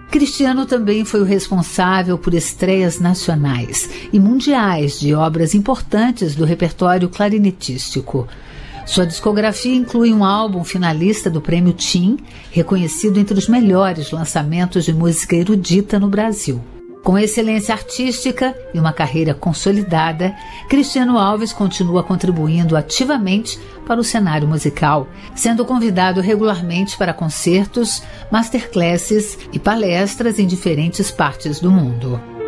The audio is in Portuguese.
Cristiano também foi o responsável por estreias nacionais e mundiais de obras importantes do repertório clarinetístico. Sua discografia inclui um álbum finalista do Prêmio TIM, reconhecido entre os melhores lançamentos de música erudita no Brasil. Com excelência artística e uma carreira consolidada, Cristiano Alves continua contribuindo ativamente para o cenário musical, sendo convidado regularmente para concertos, masterclasses e palestras em diferentes partes do mundo.